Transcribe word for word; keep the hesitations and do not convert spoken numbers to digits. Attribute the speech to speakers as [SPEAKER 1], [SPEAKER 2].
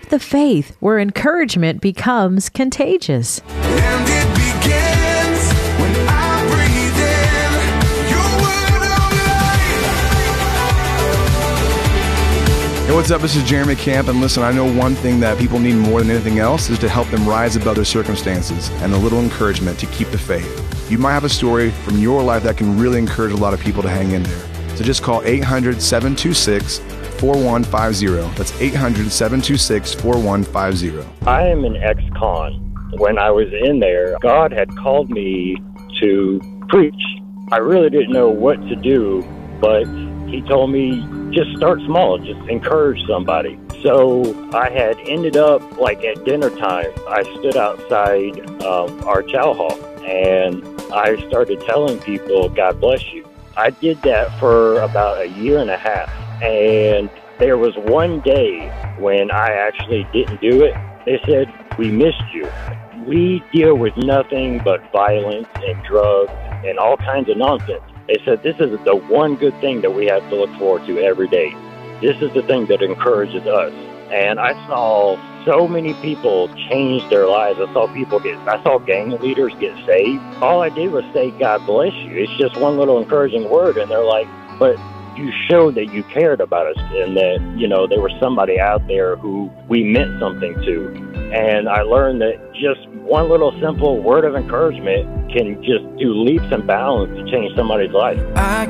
[SPEAKER 1] Keep the faith, where encouragement becomes contagious.
[SPEAKER 2] And it begins when I breathe in your word of life.
[SPEAKER 3] Hey, what's up? This is Jeremy Camp, and listen, I know one thing that people need more than anything else is to help them rise above their circumstances and a little encouragement to keep the faith. You might have a story from your life that can really encourage a lot of people to hang in there. So just call eight hundred, seven two six, four one five zero. That's eight hundred, seven two six, four one five zero.
[SPEAKER 4] I am an ex-con. When I was in there, God had called me to preach. I really didn't know what to do, but he told me, just start small, just encourage somebody. So I had ended up, like at dinner time, I stood outside um, our chow hall, and I started telling people, God bless you. I did that for about a year and a half, and there was one day when I actually didn't do it. They said, we missed you. We deal with nothing but violence and drugs and all kinds of nonsense. They said, this is the one good thing that we have to look forward to every day. This is the thing that encourages us. And I saw so many people change their lives. I saw people get, I saw gang leaders get saved. All I did was say, God bless you. It's just one little encouraging word. And they're like, but you showed that you cared about us and that, you know, there was somebody out there who we meant something to. And I learned that just one little simple word of encouragement can just do leaps and bounds to change somebody's life.
[SPEAKER 2] I